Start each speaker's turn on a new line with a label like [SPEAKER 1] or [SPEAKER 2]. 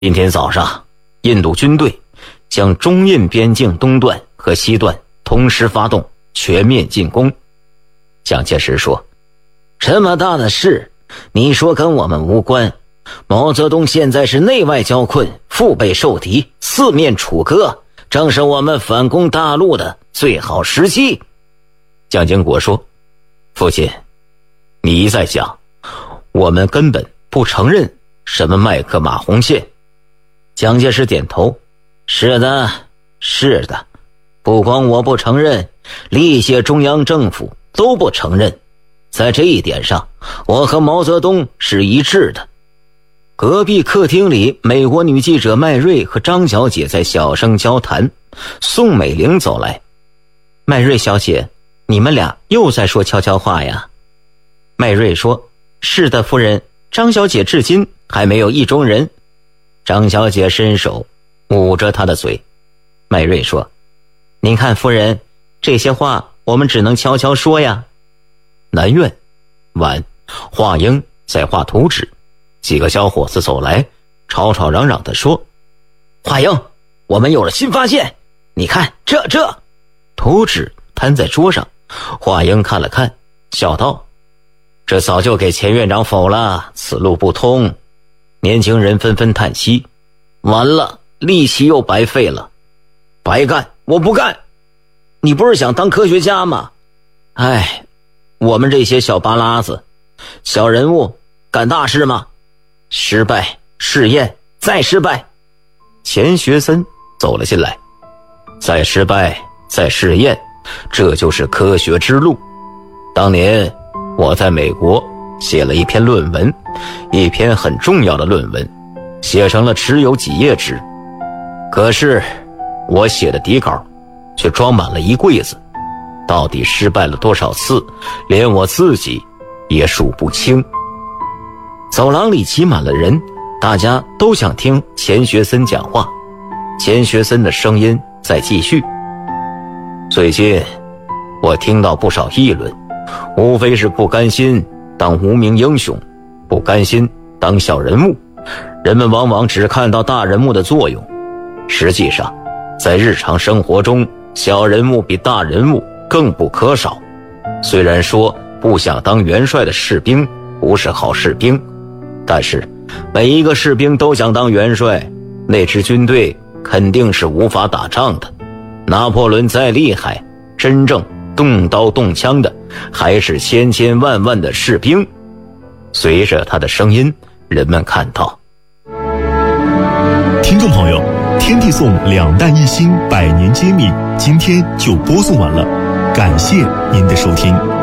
[SPEAKER 1] 今天早上，印度军队将中印边境东段和西段同时发动全面进攻。蒋介石说，这么大的事，你说跟我们无关。毛泽东现在是内外交困，腹背受敌，四面楚歌，正是我们反攻大陆的最好时机。蒋经国说，父亲，你一再讲，我们根本不承认什么麦克马洪线。蒋介石点头，是的，是的，不光我不承认，历届中央政府都不承认，在这一点上，我和毛泽东是一致的。隔壁客厅里，美国女记者麦瑞和张小姐在小声交谈。宋美龄走来，麦瑞小姐，你们俩又在说悄悄话呀？麦瑞说，是的，夫人，张小姐至今还没有意中人。张小姐伸手捂着她的嘴。麦瑞说，您看夫人，这些话我们只能悄悄说呀。南院晚，华英在画图纸，几个小伙子走来，吵吵嚷嚷地说，华英，我们有了新发现，你看这图纸摊在桌上。华英看了看，笑道，这早就给钱院长否了，此路不通。年轻人纷纷叹息，完了，力气又白费了。白干，我不干。你不是想当科学家吗？哎，我们这些小巴拉子，小人物干大事吗？失败，试验，再失败。钱学森走了进来，再失败，再试验，这就是科学之路。当年我在美国写了一篇论文，一篇很重要的论文，写成了只有几页纸。可是我写的底稿却装满了一柜子，到底失败了多少次，连我自己也数不清。走廊里挤满了人，大家都想听钱学森讲话。钱学森的声音在继续，最近我听到不少议论，无非是不甘心当无名英雄，不甘心当小人物。人们往往只看到大人物的作用，实际上在日常生活中，小人物比大人物更不可少。虽然说不想当元帅的士兵不是好士兵，但是每一个士兵都想当元帅，那支军队肯定是无法打仗的。拿破仑再厉害，真正动刀动枪的还是千千万万的士兵。随着他的声音，人们看到。
[SPEAKER 2] 听众朋友，天地颂两弹一星百年揭秘今天就播送完了，感谢您的收听。